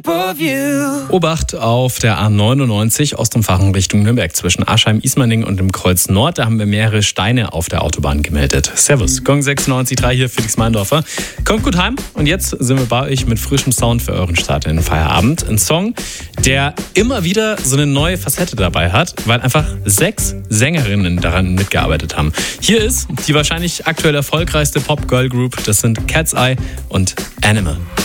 Obacht auf der A99 Ostumfahrung Richtung Nürnberg zwischen Aschheim-Ismaning und dem Kreuz Nord. Da haben wir mehrere Steine auf der Autobahn gemeldet. Servus, Gong 96.3 hier, Felix Meindorfer. Kommt gut heim und jetzt sind wir bei euch mit frischem Sound für euren Start in den Feierabend. Ein Song, der immer wieder so eine neue Facette dabei hat, weil einfach 6 Sängerinnen daran mitgearbeitet haben. Hier ist die wahrscheinlich aktuell erfolgreichste Pop-Girl-Group. Das sind Cat's Eye und Animal.